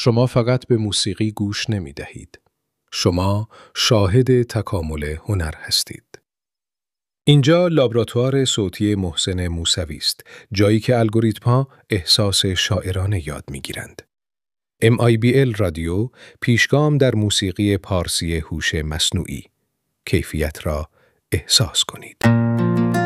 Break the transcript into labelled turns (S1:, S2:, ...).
S1: شما فقط به موسیقی گوش نمی دهید. شما شاهد تکامل هنر هستید. اینجا لابراتوار صوتی محسن موسوی است، جایی که الگوریتم‌ها احساس شاعرانه یاد می‌گیرند. MIBL رادیو پیشگام در موسیقی پارسی هوش مصنوعی. کیفیت را احساس کنید.